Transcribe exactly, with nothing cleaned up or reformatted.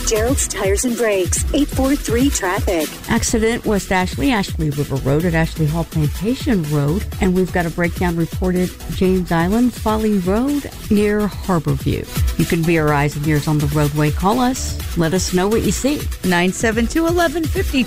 Gerald's Tires and Brakes, eight four three traffic. Accident West Ashley, Ashley River Road at Ashley Hall Plantation Road. And we've got a breakdown reported James Island, Folly Road near Harborview. You can be our eyes and ears on the roadway. Call us. Let us know what you see. nine seven two, one one five two.